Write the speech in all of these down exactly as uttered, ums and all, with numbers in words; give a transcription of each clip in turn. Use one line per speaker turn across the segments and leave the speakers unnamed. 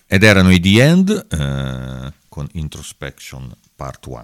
ed erano i The End eh, con Introspection Part uno.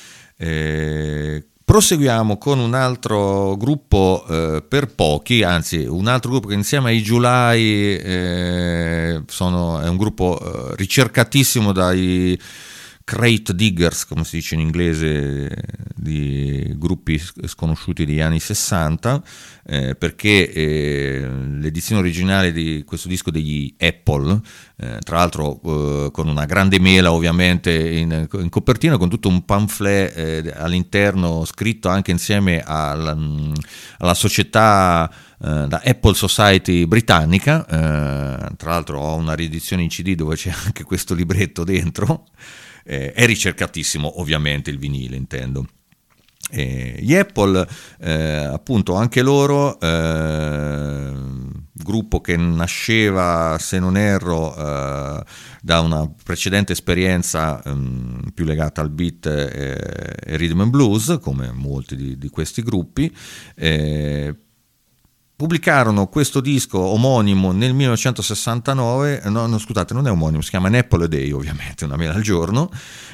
Eh, proseguiamo con un altro gruppo eh, per pochi, anzi un altro gruppo che insieme ai July eh, sono, è un gruppo eh, ricercatissimo dai crate diggers, come si dice in inglese, di gruppi sconosciuti degli anni sessanta, eh, perché eh, l'edizione originale di questo disco degli Apple, eh, tra l'altro eh, con una grande mela ovviamente in, in copertina, con tutto un pamphlet eh, all'interno scritto anche insieme alla, alla società Uh, da Apple Society britannica, uh, tra l'altro ho una riedizione in C D dove c'è anche questo libretto dentro, eh, è ricercatissimo ovviamente il vinile, intendo. Eh, gli Apple, eh, appunto, anche loro, eh, gruppo che nasceva, se non erro, eh, da una precedente esperienza eh, più legata al beat e eh, rhythm and blues, come molti di, di questi gruppi. eh, Pubblicarono questo disco omonimo nel millenovecentosessantanove, no, no scusate, non è omonimo, si chiama An Apple a Day, ovviamente, una mela al giorno,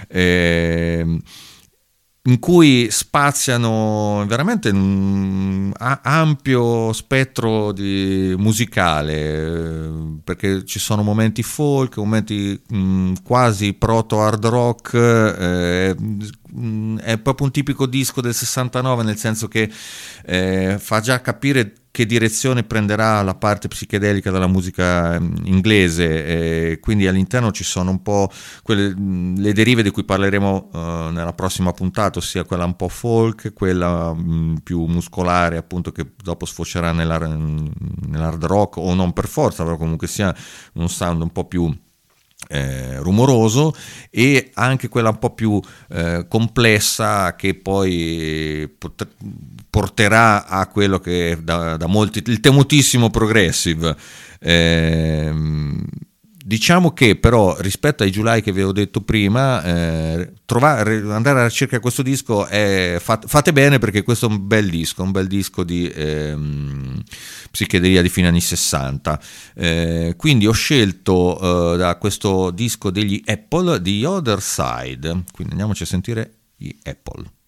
eh, in cui spaziano veramente un ampio spettro di musicale, perché ci sono momenti folk, momenti mh, quasi proto hard rock, eh, è proprio un tipico disco del sessantanove, nel senso che eh, fa già capire che direzione prenderà la parte psichedelica della musica inglese, e quindi all'interno ci sono un po' quelle, le derive di cui parleremo uh, nella prossima puntata, ossia quella un po' folk, quella mh, più muscolare, appunto, che dopo sfocerà nell'hard, nell'hard rock, o non per forza, però comunque sia un sound un po' più Eh, rumoroso, e anche quella un po' più eh, complessa, che poi pot- porterà a quello che da, da molti il temutissimo progressive. Eh, diciamo che però rispetto ai July che vi ho detto prima, eh, trovare, andare alla ricerca di questo disco è, fate, fate bene, perché questo è un bel disco, un bel disco di ehm, psichedelia di fine anni sessanta. Eh, quindi ho scelto eh, da questo disco degli Apple The Other Side, quindi andiamoci a sentire gli Apple.